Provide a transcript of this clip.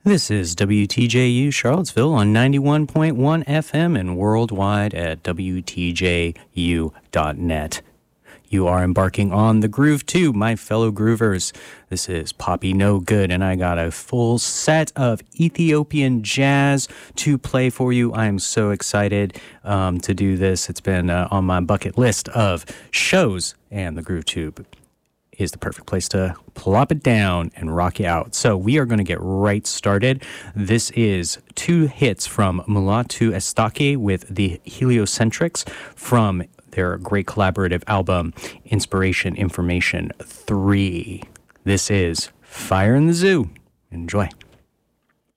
This is WTJU Charlottesville on 91.1 FM and worldwide at WTJU.net. You are embarking on the Groove Tube, my fellow groovers. This is Poppy No Good, and I got a full set of Ethiopian jazz to play for you. I am so excited to do this. It's been on my bucket list of shows, and the Groove Tube is the perfect place to plop it down and rock you out. So we are going to get right started. This is two hits from Mulatu Estaque with the Heliocentrics from their great collaborative album, Inspiration Information 3. This is Fire in the Zoo. Enjoy.